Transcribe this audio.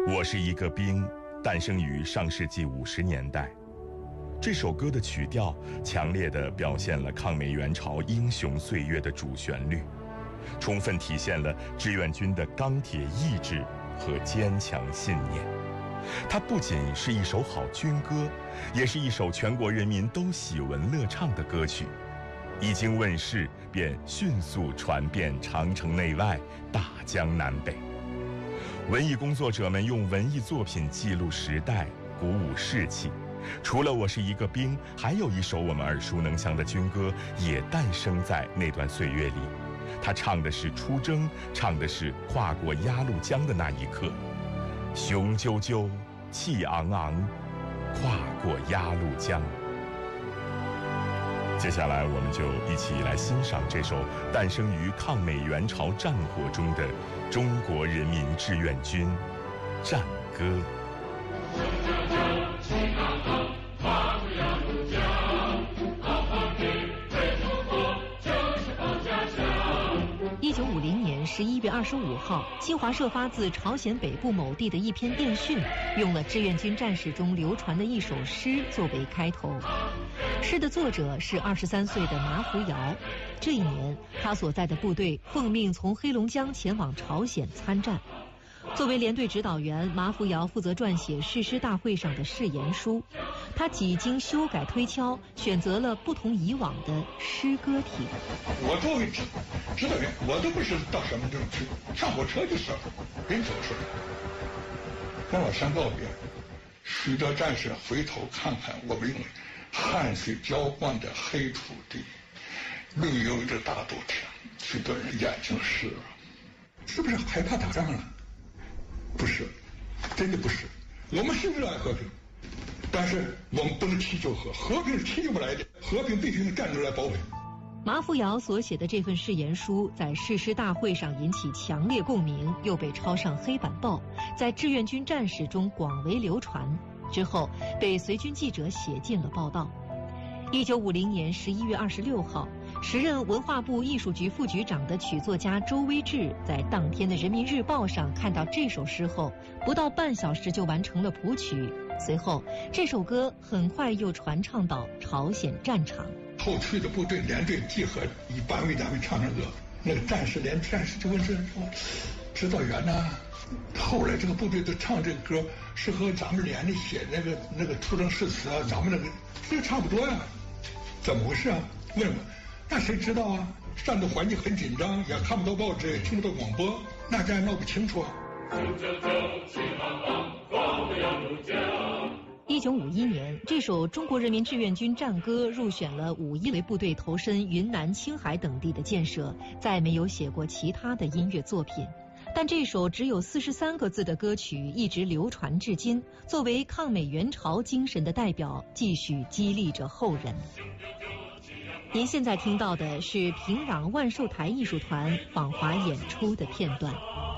我是一个兵，诞生于上世纪50年代。这首歌的曲调强烈地表现了抗美援朝英雄岁月的主旋律，充分体现了志愿军的钢铁意志和坚强信念。它不仅是一首好军歌，也是一首全国人民都喜闻乐唱的歌曲。一经问世，便迅速传遍长城内外、大江南北。文艺工作者们用文艺作品记录时代，鼓舞士气。除了我是一个兵，还有一首我们耳熟能详的军歌也诞生在那段岁月里。它唱的是出征，唱的是跨过鸭绿江的那一刻。雄赳赳，气昂昂，跨过鸭绿江。接下来我们就一起来欣赏这首诞生于抗美援朝战火中的中国人民志愿军战歌。 1950年11月25号，新华社发自朝鲜北部某地的一篇电讯，用了志愿军战士中流传的一首诗作为开头。诗的作者是23岁的马虎尧。这一年，他所在的部队奉命从黑龙江前往朝鲜参战。作为连队指导员，马虎尧负责撰写誓师大会上的誓言书。他几经修改推敲，选择了不同以往的诗歌体。 我作为指导员，我都不是到什么地方去，上火车就是了，跟走说，跟老乡告别，许多战士回头看看我们用汗水浇灌的黑土地，绿油油的大豆田，许多人眼睛湿了，是不是害怕打仗了？不是，真的不是，我们是热爱和平，但是我们不能祈求和平是祈求不来的，和平必须用战争来保卫。 马福尧所写的这份誓言书在誓师大会上引起强烈共鸣，又被抄上黑板报，在志愿军战士中广为流传，之后被随军记者写进了报道。1950年11月26号，时任文化部艺术局副局长的曲作家周威志在当天的《人民日报》上看到这首诗后，不到半小时就完成了谱曲。随后，这首歌很快又传唱到朝鲜战场。 后去的部队连队集合，以班为单位唱歌，那个战士连战士就问说：“指导员呐，后来这个部队都唱这个歌，是和咱们连的写那个出征誓词啊，咱们这个差不多呀，怎么回事啊？问我，那谁知道啊？战斗环境很紧张，也看不到报纸，也听不到广播，那咱也闹不清楚啊。 ”1951年，这首中国人民志愿军战歌入选了5.1类部队投身云南、青海等地的建设，再没有写过其他的音乐作品。但这首只有43个字的歌曲一直流传至今，作为抗美援朝精神的代表，继续激励着后人。您现在听到的是平壤万寿台艺术团访华演出的片段。